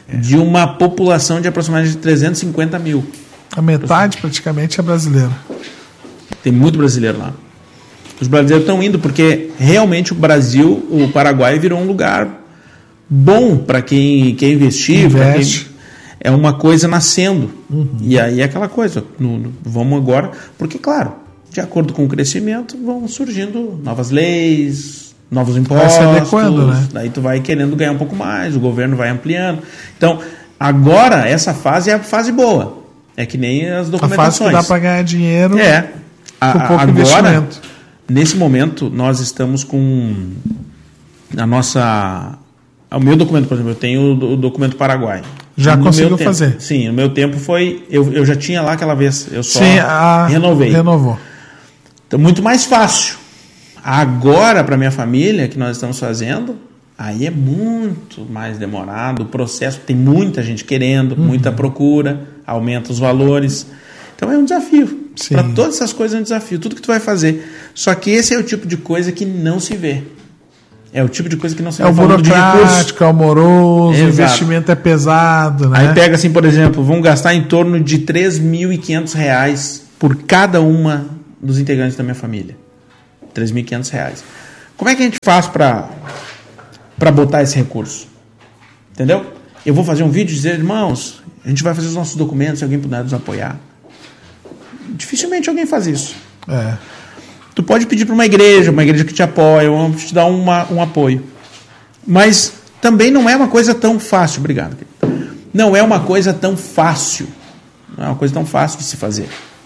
de uma população de aproximadamente trezentos e cinquenta mil. A metade praticamente é brasileira. Tem muito brasileiro lá. Os brasileiros estão indo porque realmente o Brasil, o Paraguai virou um lugar bom para quem quer investir. Investe. Quem, é uma coisa nascendo. Uhum. E aí é aquela coisa, no, no, vamos agora, porque claro, de acordo com o crescimento, vão surgindo novas leis, novos impostos. Vai se adequando, né? Daí tu vai querendo ganhar um pouco mais, o governo vai ampliando. Então, agora, essa fase é a fase boa. É que nem as documentações. A fase que dá para ganhar dinheiro é. A, com pouco agora, investimento. Nesse momento, nós estamos com a nossa... O meu documento, por exemplo, eu tenho o documento Paraguai. Já no conseguiu tempo, fazer? Sim, no meu tempo foi... Eu, eu já tinha lá aquela vez, eu só Sim, a... renovei. Renovou. Então, muito mais fácil. Agora, para minha família, que nós estamos fazendo, aí é muito mais demorado. O processo, tem muita gente querendo, uhum. muita procura, aumenta os valores. Então, é um desafio. Para todas essas coisas é um desafio. Tudo que tu vai fazer. Só que esse é o tipo de coisa que não se vê. É o tipo de coisa que não se é vê. É o burocrático, é o moroso, o investimento é pesado. Né? Aí pega assim, por exemplo, vão gastar em torno de três mil e quinhentos reais por cada uma dos integrantes da minha família. três mil e quinhentos reais. Como é que a gente faz para para botar esse recurso? Entendeu? Eu vou fazer um vídeo e dizer, irmãos, a gente vai fazer os nossos documentos, se alguém puder nos apoiar. Dificilmente alguém faz isso. É. Tu pode pedir para uma igreja, uma igreja que te apoia, vamos te dar uma, um apoio. Mas também não é uma coisa tão fácil, obrigado. Não é uma coisa tão fácil. Não é uma coisa tão fácil de se fazer.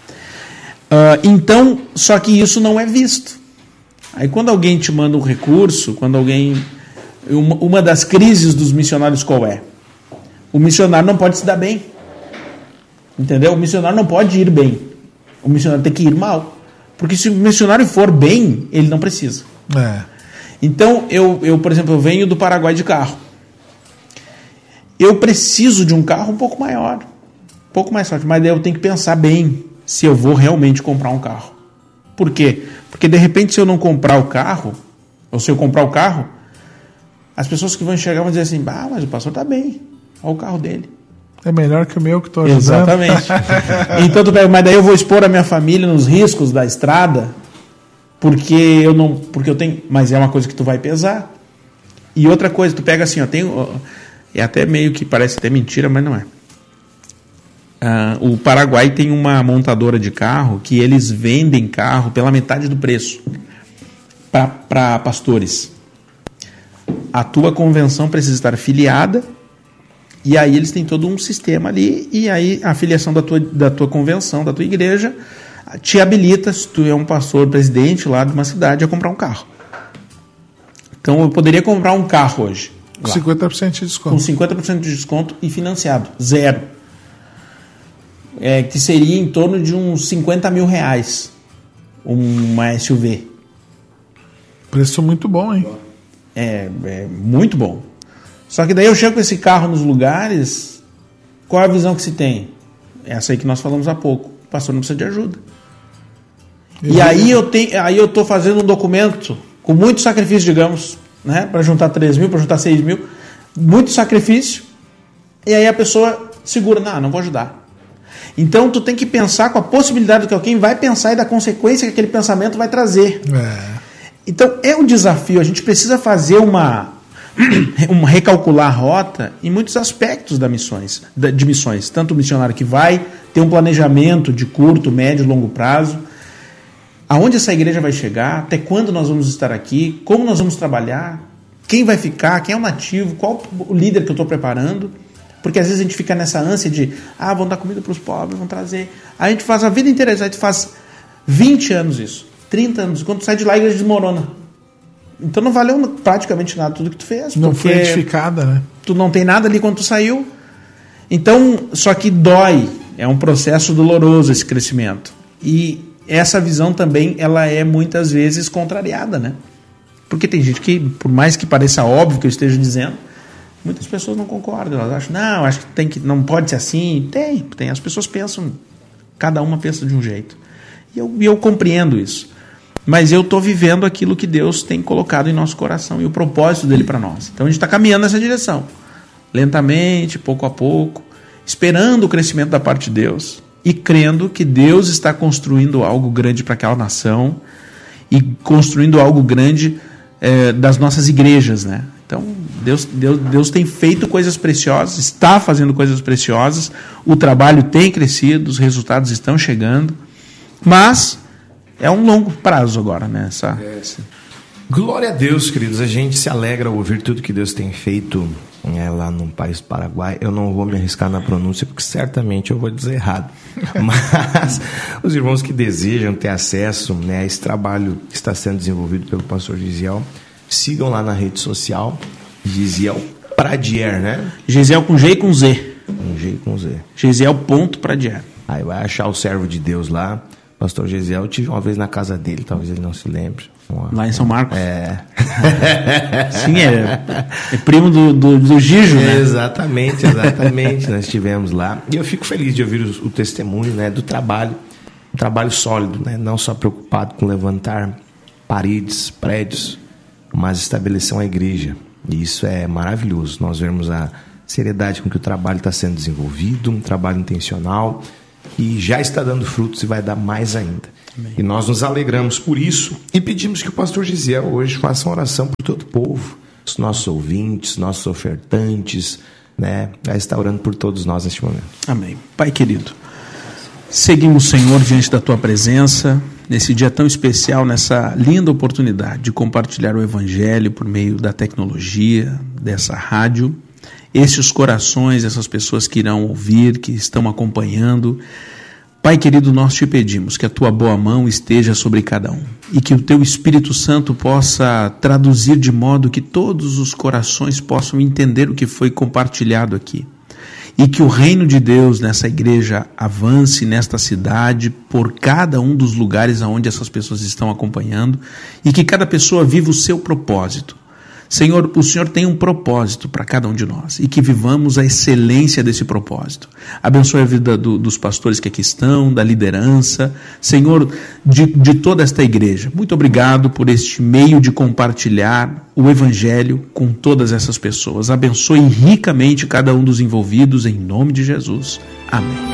Uh, então, só que isso não é visto. Aí quando alguém te manda um recurso, quando alguém... Uma, uma das crises dos missionários qual é? O missionário não pode se dar bem. Entendeu? O missionário não pode ir bem. O missionário tem que ir mal. Porque se o missionário for bem, ele não precisa. É. Então, eu, eu, por exemplo, eu venho do Paraguai de carro. Eu preciso de um carro um pouco maior. Um pouco mais forte. Mas daí eu tenho que pensar bem se eu vou realmente comprar um carro. Por quê? Porque, de repente, se eu não comprar o carro, ou se eu comprar o carro, as pessoas que vão enxergar vão dizer assim, ah, mas o pastor está bem. Olha o carro dele. É melhor que o meu que estou ajudando. Exatamente. Então, mas daí eu vou expor a minha família nos riscos da estrada, porque eu não, porque eu tenho, mas é uma coisa que tu vai pesar. E outra coisa, tu pega assim, ó, tem, é até meio que parece até mentira, mas não é. Uh, o Paraguai tem uma montadora de carro que eles vendem carro pela metade do preço para pastores. A tua convenção precisa estar filiada. E aí eles têm todo um sistema ali, e aí a filiação da tua, da tua convenção, da tua igreja, te habilita, se tu é um pastor presidente lá de uma cidade, a comprar um carro. Então eu poderia comprar um carro hoje. Com cinquenta por cento de desconto. Com cinquenta por cento de desconto e financiado, zero. É, que seria em torno de uns cinquenta mil reais, uma S U V. Preço muito bom, hein? É, é muito bom. Só que daí eu chego com esse carro nos lugares, qual é a visão que se tem? Essa aí que nós falamos há pouco. O pastor não precisa de ajuda. Eu e aí eu tenho, aí eu estou fazendo um documento com muito sacrifício, digamos, né, para juntar três mil, para juntar seis mil, muito sacrifício, e aí a pessoa segura, não, não vou ajudar. Então tu tem que pensar com a possibilidade do que alguém vai pensar e da consequência que aquele pensamento vai trazer. É. Então é um desafio, a gente precisa fazer uma um recalcular a rota em muitos aspectos da missões, de missões. Tanto o missionário que vai ter um planejamento de curto, médio e longo prazo, aonde essa igreja vai chegar, até quando nós vamos estar aqui, como nós vamos trabalhar, quem vai ficar, quem é o nativo, qual o líder que eu estou preparando, porque às vezes a gente fica nessa ânsia de, ah, vão dar comida para os pobres, vão trazer. Aí a gente faz a vida inteira, a gente faz vinte anos isso, trinta anos, quando sai de lá a igreja desmorona. Então não valeu praticamente nada tudo que tu fez. Não foi edificada, né? Tu não tem nada ali quando tu saiu. Então, só que dói. É um processo doloroso esse crescimento. E essa visão também, ela é muitas vezes contrariada, né? Porque tem gente que, por mais que pareça óbvio que eu esteja dizendo, muitas pessoas não concordam. Elas acham, não, acho que, tem que não pode ser assim. Tem, tem. As pessoas pensam, cada uma pensa de um jeito. E eu, eu compreendo isso. Mas eu estou vivendo aquilo que Deus tem colocado em nosso coração e o propósito dele para nós. Então a gente está caminhando nessa direção. lentamente, pouco a pouco, esperando o crescimento da parte de Deus e crendo que Deus está construindo algo grande para aquela nação e construindo algo grande é, das nossas igrejas, né? Então, Deus, Deus, Deus tem feito coisas preciosas, está fazendo coisas preciosas, o trabalho tem crescido, os resultados estão chegando, mas é um longo prazo agora, né? Essa... É, glória a Deus, queridos. A gente se alegra ao ouvir tudo que Deus tem feito é, lá no país Paraguai. Eu não vou me arriscar na pronúncia, porque certamente eu vou dizer errado. Mas os irmãos que desejam ter acesso, né, a esse trabalho que está sendo desenvolvido pelo pastor Gisiel, sigam lá na rede social, Gisiel Pradier, né? Gisiel com G e com Z. Com G e com Z. Gisiel.pradier. Aí vai achar o servo de Deus lá. Pastor Gisiel, eu tive uma vez na casa dele, talvez ele não se lembre. Uma... Lá em São Marcos? É. Sim, é, é primo do, do, do Gijo, né? Exatamente, exatamente. Nós estivemos lá. E eu fico feliz de ouvir o, o testemunho, né, do trabalho, um trabalho sólido, né? Não só preocupado com levantar paredes, prédios, mas estabelecer uma igreja. E isso é maravilhoso. Nós vemos a seriedade com que o trabalho está sendo desenvolvido, um trabalho intencional, e já está dando frutos e vai dar mais ainda. Amém. E nós nos alegramos por isso e pedimos que o pastor Gisiel hoje faça uma oração por todo o povo, os nossos ouvintes, nossos ofertantes, né? Vai estar orando por todos nós neste momento. Amém. Pai querido, seguimos, Senhor, diante da Tua presença, nesse dia tão especial, nessa linda oportunidade de compartilhar o Evangelho por meio da tecnologia, dessa rádio. Esses corações, essas pessoas que irão ouvir, que estão acompanhando. Pai querido, nós te pedimos que a Tua boa mão esteja sobre cada um e que o Teu Espírito Santo possa traduzir de modo que todos os corações possam entender o que foi compartilhado aqui. E que o reino de Deus nessa igreja avance nesta cidade, por cada um dos lugares onde essas pessoas estão acompanhando, e que cada pessoa viva o seu propósito. Senhor, o Senhor tem um propósito para cada um de nós e que vivamos a excelência desse propósito. Abençoe a vida do, dos pastores que aqui estão, da liderança, Senhor, de, de toda esta igreja. Muito obrigado por este meio de compartilhar o Evangelho com todas essas pessoas. Abençoe ricamente cada um dos envolvidos, em nome de Jesus. Amém.